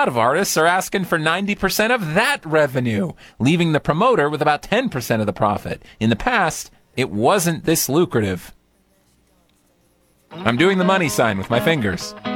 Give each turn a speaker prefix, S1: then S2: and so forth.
S1: lot of artists are asking for 90% of that revenue, leaving the promoter with about 10% of the profit. In the past, it wasn't this lucrative. I'm doing the money sign with my fingers.